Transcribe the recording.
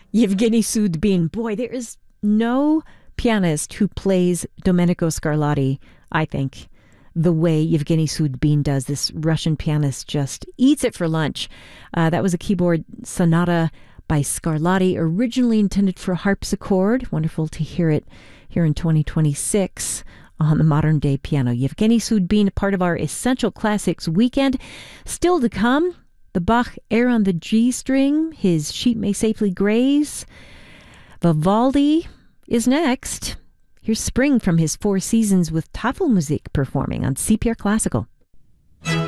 Yevgeny Sudbin. Boy, there is no pianist who plays Domenico Scarlatti, I think, the way Yevgeny Sudbin does. This Russian pianist just eats it for lunch. That was a keyboard sonata by Scarlatti, originally intended for harpsichord. Wonderful to hear it here in 2026 on the modern day piano. Yevgeny Sudbin, part of our Essential Classics weekend. Still to come, the Bach Air on the G string, his Sheep May Safely Graze. Vivaldi is next. Here's Spring from his Four Seasons with Tafelmusik performing on CPR Classical.